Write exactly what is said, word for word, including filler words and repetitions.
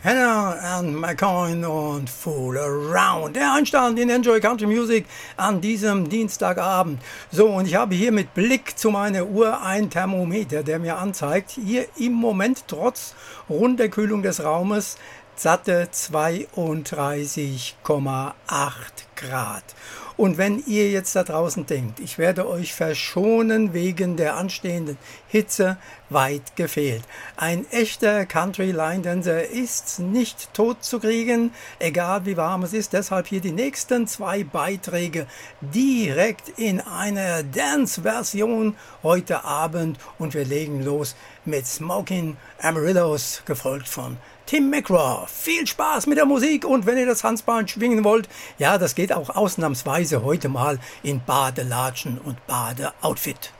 Hannah and McCoy und Fool Around. Der Einstand in Enjoy Country Music an diesem Dienstagabend. So, und ich habe hier mit Blick zu meiner Uhr ein Thermometer, der mir anzeigt, hier im Moment trotz Runterkühlung des Raumes satte zweiunddreißig Komma acht Grad. Und wenn ihr jetzt da draußen denkt, ich werde euch verschonen wegen der anstehenden Hitze, weit gefehlt. Ein echter Country-Line-Dancer ist nicht tot zu kriegen, egal wie warm es ist. Deshalb hier die nächsten zwei Beiträge direkt in einer Dance-Version heute Abend. Und wir legen los mit Smoking Amarillos, gefolgt von Tim McGraw. Viel Spaß mit der Musik, und wenn ihr das Tanzbein schwingen wollt, ja, das geht auch ausnahmsweise heute mal in Badelatschen und Badeoutfit.